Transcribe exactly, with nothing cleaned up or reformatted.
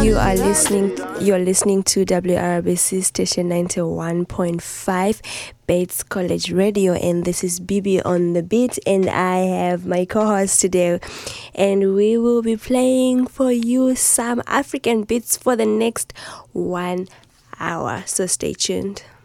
You are listening you're listening to W R B C station ninety-one point five Bates College Radio, and this is Bibi on the beat, and I have my co-host today, and we will be playing for you some African beats for the next one hour, so stay tuned.